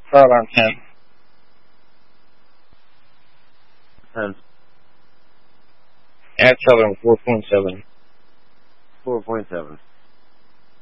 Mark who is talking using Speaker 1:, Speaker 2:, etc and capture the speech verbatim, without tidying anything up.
Speaker 1: Fire alarm ten.
Speaker 2: ten.
Speaker 1: At Southern four point seven.
Speaker 2: four point seven.